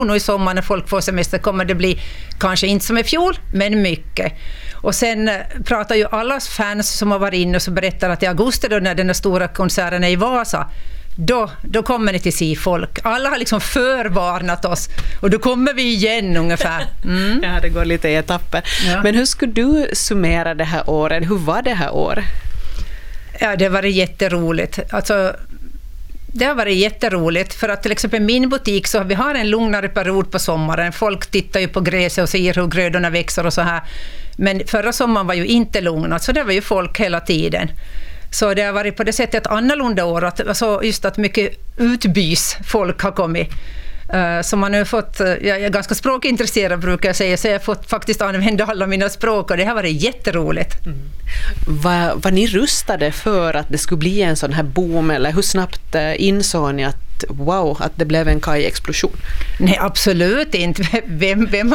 nu i sommar när folk får semester kommer det bli kanske inte som i fjol, men mycket. Och sen pratar ju alla fans som har varit inne och så berättar att i augusti då när den stora konserten är i Vasa, då kommer ni till se folk. Alla har liksom förvarnat oss och då kommer vi igen ungefär. Ja, det går lite i etapper. Ja. Men hur skulle du summera det här året? Hur var det här året? Ja, det var jätteroligt. Alltså, det har varit jätteroligt för att till exempel min butik så vi har en lugnare period på sommaren. Folk tittar ju på gräset och ser hur grödorna växer och så här. Men förra sommaren var ju inte lugnat så det var ju folk hela tiden. Så det har varit på det sättet annorlunda år, alltså just att mycket utbys folk har kommit. Så man har fått, jag är ganska språkintresserad brukar jag säga, så jag har fått faktiskt använda alla mina språk och det har varit jätteroligt. Var ni rustade för att det skulle bli en sån här boom eller hur snabbt insåg ni att att det blev en kajexplosion? Nej, absolut inte. Vem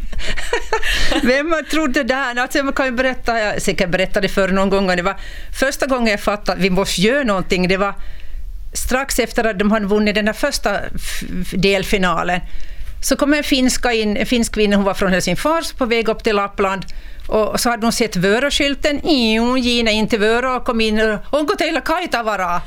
har trott det där? Alltså, jag kan ju berätta, jag säkert berättade för någon gång, det var första gången jag fattade att vi måste göra någonting, det var strax efter att de hade vunnit den där första delfinalen. Så kom en finsk kvinna, hon var från Helsingfors på väg upp till Lappland. Och så hade hon sett Vörå-skylten. Gina in till Vörå och kom in och hon går till Kaitavara.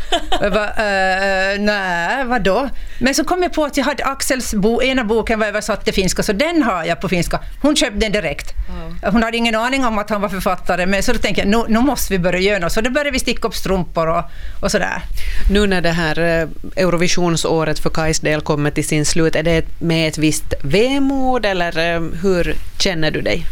Nej, vadå? Men så kom jag på att jag hade Axels ena boken var översatt till finska, så den har jag på finska. Hon köpte den direkt. Hon hade ingen aning om att han var författare, men så då tänkte jag, nu måste vi börja göra något. Så då började vi sticka upp strumpor och sådär. Nu när det här Eurovisionsåret för Kajs del kommer till sin slut, är det med ett visst vemod eller hur känner du dig?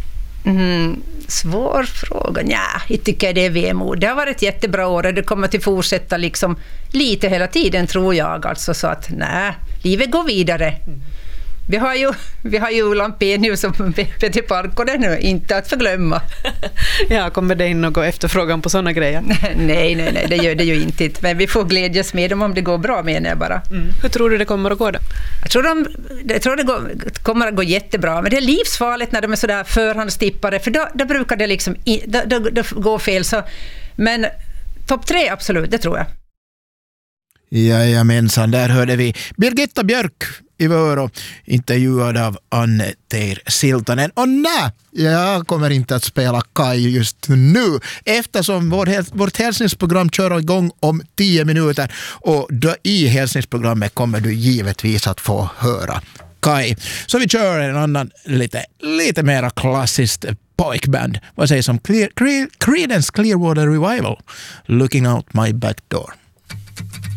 Svår fråga. Jag tycker det är vemod. Det har varit ett jättebra år och det kommer att fortsätta liksom lite hela tiden tror jag. Alltså, så att livet går vidare. Vi har ju Lampenius och Peter Parkkonen nu, inte att förglömma. Ja, kommer det in någon efterfrågan på sådana grejer? Nej, det gör det ju inte. Men vi får glädjas med dem om det går bra, menar jag bara. Hur tror du det kommer att gå då? Jag tror det kommer att gå jättebra. Men det är livsfarligt när de är sådär förhandstippare, för då brukar det liksom då gå fel. Så. Men topp 3, absolut, det tror jag. Jajamensan, där hörde vi Birgitta Björk i Vörå, intervjuad av Anne-Teir Siltanen. Och nej, jag kommer inte att spela Kaj just nu eftersom vårt hälsningsprogram kör igång om 10 minuter och då i hälsningsprogrammet kommer du givetvis att få höra Kaj. Så vi kör en annan lite mer klassiskt pojkband. Vad sägs om Creedence Clearwater Revival, Looking Out My Back Door?